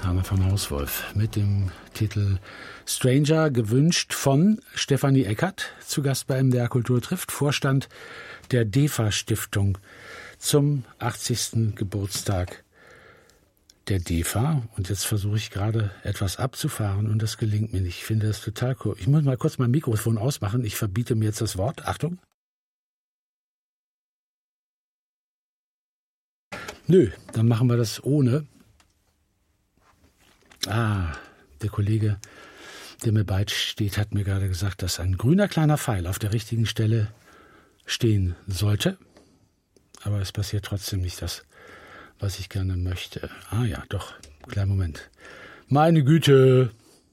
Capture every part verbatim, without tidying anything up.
Hanne von Hauswolf mit dem Titel Stranger, gewünscht von Stefanie Eckert, zu Gast bei M D R Kultur trifft, Vorstand der DEFA Stiftung zum achtzigsten Geburtstag der DEFA. Und jetzt versuche ich gerade etwas abzufahren und das gelingt mir nicht. Ich finde das total cool. Ich muss mal kurz mein Mikrofon ausmachen. Ich verbiete mir jetzt das Wort. Achtung. Nö, dann machen wir das ohne. Ah, der Kollege, der mir beistesteht, hat mir gerade gesagt, dass ein grüner kleiner Pfeil auf der richtigen Stelle stehen sollte. Aber es passiert trotzdem nicht das, was ich gerne möchte. Ah ja, doch, kleinen Moment. Meine Güte.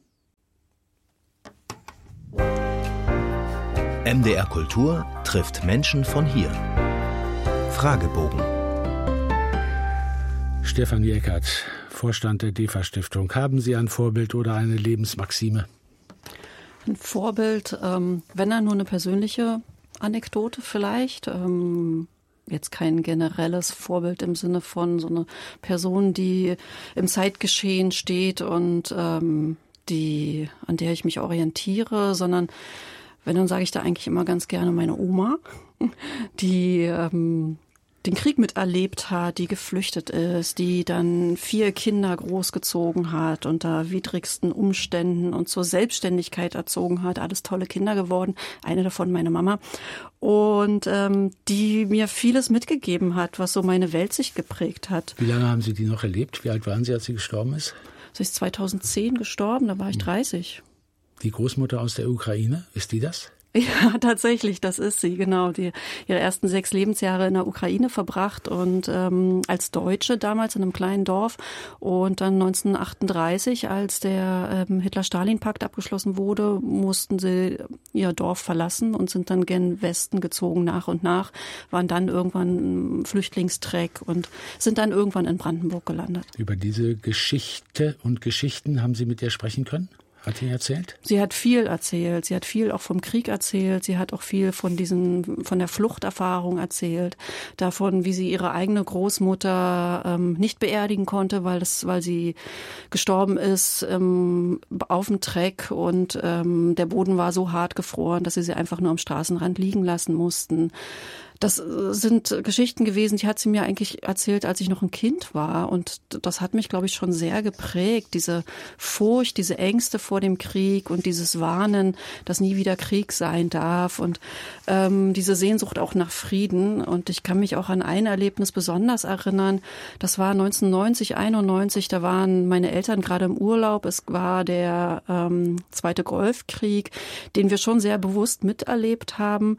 M D R Kultur trifft Menschen von hier. Fragebogen. Stefanie Eckert, Vorstand der DEFA Stiftung. Haben Sie ein Vorbild oder eine Lebensmaxime? Ein Vorbild, ähm, wenn dann nur eine persönliche Anekdote vielleicht. Ähm, jetzt kein generelles Vorbild im Sinne von so eine Person, die im Zeitgeschehen steht und ähm, die, an der ich mich orientiere, sondern wenn, dann sage ich da eigentlich immer ganz gerne meine Oma, die ähm, den Krieg miterlebt hat, die geflüchtet ist, die dann vier Kinder großgezogen hat, unter widrigsten Umständen und zur Selbstständigkeit erzogen hat. Alles tolle Kinder geworden, eine davon meine Mama. Und ähm, die mir vieles mitgegeben hat, was so meine Welt sich geprägt hat. Wie lange haben Sie die noch erlebt? Wie alt waren Sie, als sie gestorben ist? Sie ist zweitausendzehn gestorben, da war ich dreißig. Die Großmutter aus der Ukraine, ist die das? Ja, tatsächlich, das ist sie, genau. Die ihre ersten sechs Lebensjahre in der Ukraine verbracht und ähm, als Deutsche damals in einem kleinen Dorf und dann neunzehnhundertachtunddreißig, als der ähm, Hitler-Stalin-Pakt abgeschlossen wurde, mussten sie ihr Dorf verlassen und sind dann gen Westen gezogen nach und nach, waren dann irgendwann im Flüchtlingstreck und sind dann irgendwann in Brandenburg gelandet. Über diese Geschichte und Geschichten haben Sie mit ihr sprechen können? Hat sie erzählt? Sie hat viel erzählt. Sie hat viel auch vom Krieg erzählt. Sie hat auch viel von diesen, von der Fluchterfahrung erzählt. Davon, wie sie ihre eigene Großmutter ähm, nicht beerdigen konnte, weil das, weil sie gestorben ist ähm, auf dem Treck und ähm, der Boden war so hart gefroren, dass sie sie einfach nur am Straßenrand liegen lassen mussten. Das sind Geschichten gewesen, die hat sie mir eigentlich erzählt, als ich noch ein Kind war. Und das hat mich, glaube ich, schon sehr geprägt. Diese Furcht, diese Ängste vor dem Krieg und dieses Warnen, dass nie wieder Krieg sein darf. Und ähm, diese Sehnsucht auch nach Frieden. Und ich kann mich auch an ein Erlebnis besonders erinnern. Das war neunzehnhundertneunzig, einundneunzig. Da waren meine Eltern gerade im Urlaub. Es war der ähm, Zweite Golfkrieg, den wir schon sehr bewusst miterlebt haben.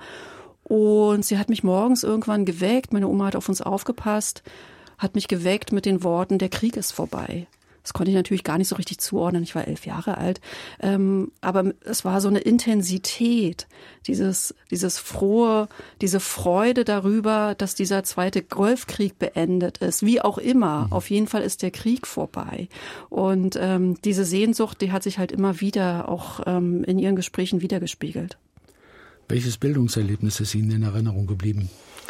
Und sie hat mich morgens irgendwann geweckt, meine Oma hat auf uns aufgepasst, hat mich geweckt mit den Worten, der Krieg ist vorbei. Das konnte ich natürlich gar nicht so richtig zuordnen, ich war elf Jahre alt. Ähm, aber es war so eine Intensität, dieses, dieses frohe, diese Freude darüber, dass dieser zweite Golfkrieg beendet ist. Wie auch immer, auf jeden Fall ist der Krieg vorbei. Und ähm, diese Sehnsucht, die hat sich halt immer wieder auch ähm, in ihren Gesprächen wiedergespiegelt. Welches Bildungserlebnis ist Ihnen in Erinnerung geblieben?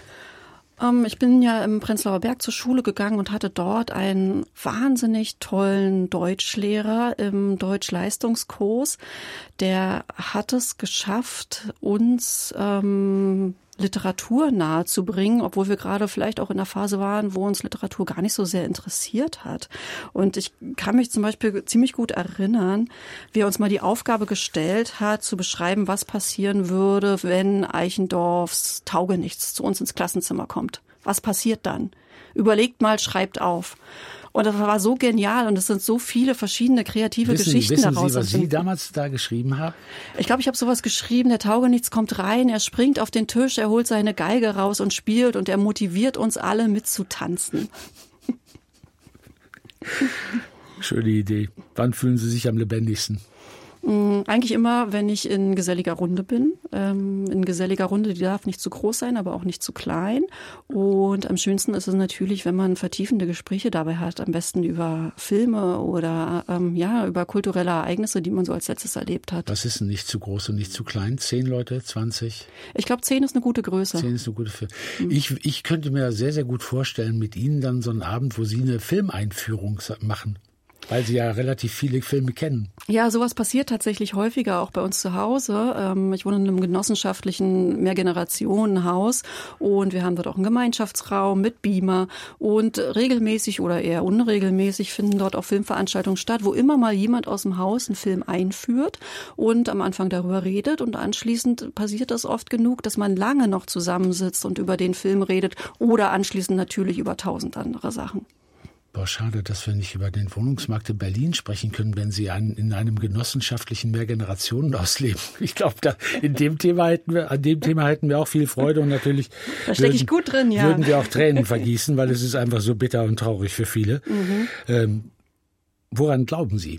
Ähm, ich bin ja im Prenzlauer Berg zur Schule gegangen und hatte dort einen wahnsinnig tollen Deutschlehrer im Deutschleistungskurs. Der hat es geschafft, uns ähm, Literatur nahezubringen, obwohl wir gerade vielleicht auch in einer Phase waren, wo uns Literatur gar nicht so sehr interessiert hat. Und ich kann mich zum Beispiel ziemlich gut erinnern, wie er uns mal die Aufgabe gestellt hat, zu beschreiben, was passieren würde, wenn Eichendorffs Taugenichts zu uns ins Klassenzimmer kommt. Was passiert dann? Überlegt mal, schreibt auf. Und das war so genial und es sind so viele verschiedene kreative wissen, Geschichten wissen daraus. Sie, was Sie damals da geschrieben haben? Ich glaube, ich habe sowas geschrieben, der Taugenichts kommt rein, er springt auf den Tisch, er holt seine Geige raus und spielt und er motiviert uns alle mitzutanzen. Schöne Idee. Wann fühlen Sie sich am lebendigsten? Eigentlich immer, wenn ich in geselliger Runde bin. Ähm, in geselliger Runde, die darf nicht zu groß sein, aber auch nicht zu klein. Und am schönsten ist es natürlich, wenn man vertiefende Gespräche dabei hat, am besten über Filme oder ähm, ja über kulturelle Ereignisse, die man so als letztes erlebt hat. Was ist denn nicht zu groß und nicht zu klein? Zehn Leute, zwanzig? Ich glaube, zehn ist eine gute Größe. Zehn ist eine gute Größe. Mhm. Ich, ich könnte mir sehr, sehr gut vorstellen, mit Ihnen dann so einen Abend, wo Sie eine Filmeinführung machen. Weil Sie ja relativ viele Filme kennen. Ja, sowas passiert tatsächlich häufiger auch bei uns zu Hause. Ich wohne in einem genossenschaftlichen Mehrgenerationenhaus und wir haben dort auch einen Gemeinschaftsraum mit Beamer und regelmäßig oder eher unregelmäßig finden dort auch Filmveranstaltungen statt, wo immer mal jemand aus dem Haus einen Film einführt und am Anfang darüber redet und anschließend passiert das oft genug, dass man lange noch zusammensitzt und über den Film redet oder anschließend natürlich über tausend andere Sachen. Boah, schade, dass wir nicht über den Wohnungsmarkt in Berlin sprechen können, wenn Sie an, in einem genossenschaftlichen Mehrgenerationenhaus leben. Ich glaube, da in dem Thema hätten wir, an dem Thema hätten wir auch viel Freude und natürlich da stecke ich gut drin, ja. würden wir auch Tränen vergießen, weil es ist einfach so bitter und traurig für viele. Mhm. Ähm, woran glauben Sie?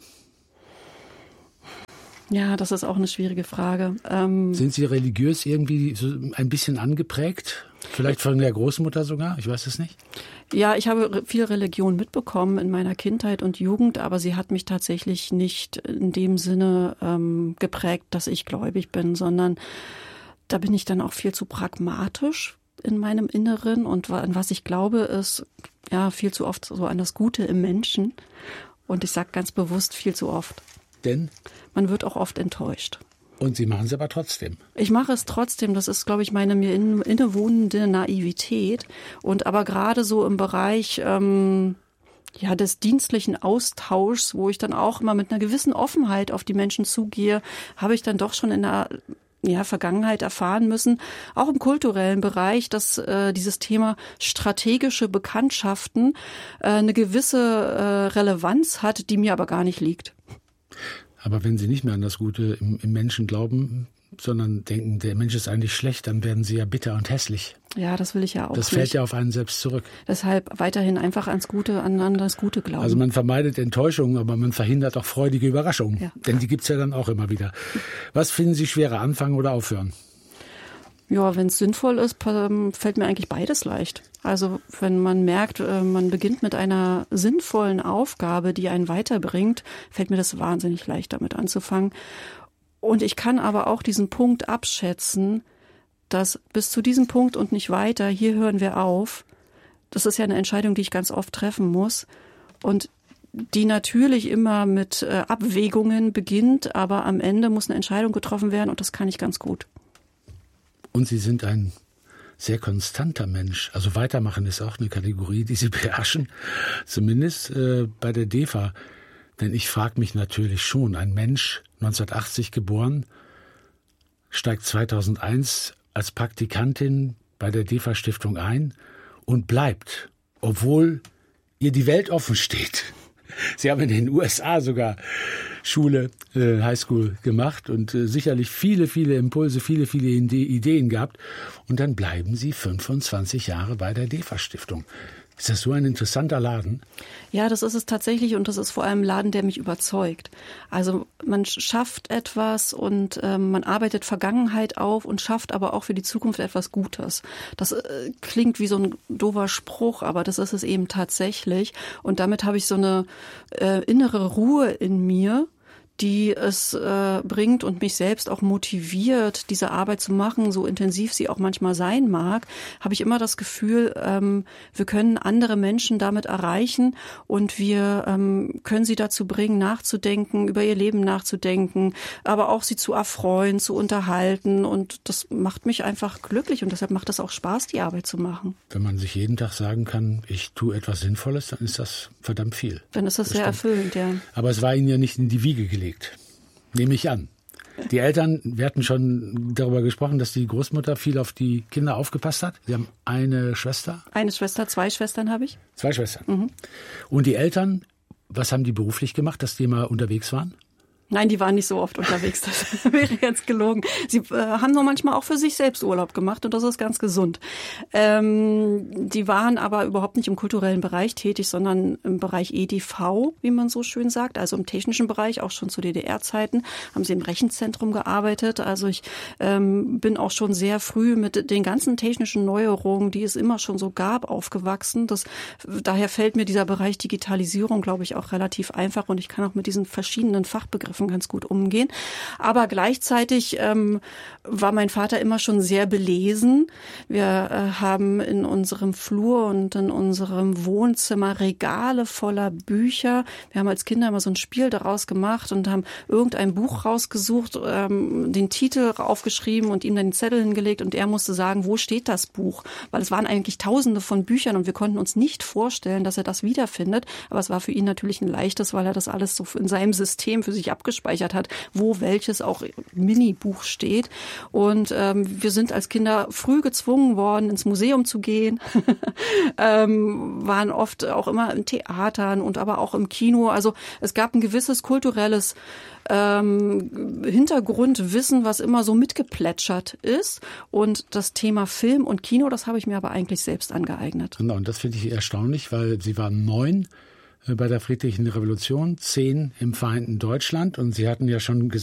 Ja, das ist auch eine schwierige Frage. Ähm, Sind Sie religiös irgendwie so ein bisschen angeprägt? Vielleicht von der Großmutter sogar? Ich weiß es nicht. Ja, ich habe viel Religion mitbekommen in meiner Kindheit und Jugend, aber sie hat mich tatsächlich nicht in dem Sinne ähm, geprägt, dass ich gläubig bin, sondern da bin ich dann auch viel zu pragmatisch in meinem Inneren und an was ich glaube, ist ja viel zu oft so an das Gute im Menschen und ich sage ganz bewusst viel zu oft. Denn? Man wird auch oft enttäuscht. Und Sie machen es aber trotzdem. Ich mache es trotzdem. Das ist, glaube ich, meine mir innewohnende Naivität. Und aber gerade so im Bereich ähm, ja des dienstlichen Austauschs, wo ich dann auch immer mit einer gewissen Offenheit auf die Menschen zugehe, habe ich dann doch schon in der ja, Vergangenheit erfahren müssen, auch im kulturellen Bereich, dass äh, dieses Thema strategische Bekanntschaften äh, eine gewisse äh, Relevanz hat, die mir aber gar nicht liegt. Aber wenn Sie nicht mehr an das Gute im, im Menschen glauben, sondern denken, der Mensch ist eigentlich schlecht, dann werden Sie ja bitter und hässlich. Ja, das will ich ja auch Das nicht. fällt ja auf einen selbst zurück. Deshalb weiterhin einfach ans Gute, an, an das Gute glauben. Also man vermeidet Enttäuschungen, aber man verhindert auch freudige Überraschungen. Ja. Denn die gibt's ja dann auch immer wieder. Was finden Sie schwerer, anfangen oder aufhören? Ja, wenn es sinnvoll ist, fällt mir eigentlich beides leicht. Also wenn man merkt, man beginnt mit einer sinnvollen Aufgabe, die einen weiterbringt, fällt mir das wahnsinnig leicht, damit anzufangen. Und ich kann aber auch diesen Punkt abschätzen, dass bis zu diesem Punkt und nicht weiter, hier hören wir auf. Das ist ja eine Entscheidung, die ich ganz oft treffen muss und die natürlich immer mit Abwägungen beginnt, aber am Ende muss eine Entscheidung getroffen werden und das kann ich ganz gut. Und Sie sind ein sehr konstanter Mensch. Also weitermachen ist auch eine Kategorie, die Sie beherrschen, zumindest äh, bei der D E F A. Denn ich frage mich natürlich schon, ein Mensch, neunzehnhundertachtzig geboren, steigt zweitausendeins als Praktikantin bei der D E F A-Stiftung ein und bleibt, obwohl ihr die Welt offen steht. Sie haben in den U S A sogar Schule, äh, Highschool gemacht und äh, sicherlich viele, viele Impulse, viele, viele Ideen gehabt. Und dann bleiben Sie fünfundzwanzig Jahre bei der D E F A-Stiftung. Ist das so ein interessanter Laden? Ja, das ist es tatsächlich und das ist vor allem ein Laden, der mich überzeugt. Also man schafft etwas und ähm, man arbeitet Vergangenheit auf und schafft aber auch für die Zukunft etwas Gutes. Das äh, klingt wie so ein doofer Spruch, aber das ist es eben tatsächlich. Und damit habe ich so eine äh, innere Ruhe in mir, die es äh, bringt und mich selbst auch motiviert, diese Arbeit zu machen, so intensiv sie auch manchmal sein mag, habe ich immer das Gefühl, ähm, wir können andere Menschen damit erreichen und wir ähm, können sie dazu bringen, nachzudenken, über ihr Leben nachzudenken, aber auch sie zu erfreuen, zu unterhalten und das macht mich einfach glücklich und deshalb macht es auch Spaß, die Arbeit zu machen. Wenn man sich jeden Tag sagen kann, ich tue etwas Sinnvolles, dann ist das verdammt viel. Dann ist das, das sehr stimmt. Erfüllend, ja. Aber es war Ihnen ja nicht in die Wiege gelegt. Nehme ich an. Die Eltern, wir hatten schon darüber gesprochen, dass die Großmutter viel auf die Kinder aufgepasst hat. Sie haben eine Schwester? Eine Schwester, zwei Schwestern habe ich. Zwei Schwestern. Mhm. Und die Eltern, was haben die beruflich gemacht, dass die immer unterwegs waren? Nein, die waren nicht so oft unterwegs, das wäre jetzt gelogen. Sie äh, haben nur manchmal auch für sich selbst Urlaub gemacht und das ist ganz gesund. Ähm, die waren aber überhaupt nicht im kulturellen Bereich tätig, sondern im Bereich E D V, wie man so schön sagt, also im technischen Bereich, auch schon zu D D R-Zeiten, haben sie im Rechenzentrum gearbeitet. Also ich ähm, bin auch schon sehr früh mit den ganzen technischen Neuerungen, die es immer schon so gab, aufgewachsen. Das, daher fällt mir dieser Bereich Digitalisierung, glaube ich, auch relativ einfach und ich kann auch mit diesen verschiedenen Fachbegriffen Begriffen ganz gut umgehen. Aber gleichzeitig ähm, war mein Vater immer schon sehr belesen. Wir äh, haben in unserem Flur und in unserem Wohnzimmer Regale voller Bücher. Wir haben als Kinder immer so ein Spiel daraus gemacht und haben irgendein Buch rausgesucht, ähm, den Titel aufgeschrieben und ihm dann den Zettel hingelegt und er musste sagen, wo steht das Buch? Weil es waren eigentlich tausende von Büchern und wir konnten uns nicht vorstellen, dass er das wiederfindet. Aber es war für ihn natürlich ein leichtes, weil er das alles so in seinem System für sich abgespeichert hat, wo welches auch Mini-Buch steht. Und ähm, wir sind als Kinder früh gezwungen worden, ins Museum zu gehen, ähm, waren oft auch immer in Theatern und aber auch im Kino. Also es gab ein gewisses kulturelles ähm, Hintergrundwissen, was immer so mitgeplätschert ist. Und das Thema Film und Kino, das habe ich mir aber eigentlich selbst angeeignet. Genau, und das finde ich erstaunlich, weil Sie waren neun bei der Friedlichen Revolution, zehn im vereinten Deutschland und Sie hatten ja schon gesagt,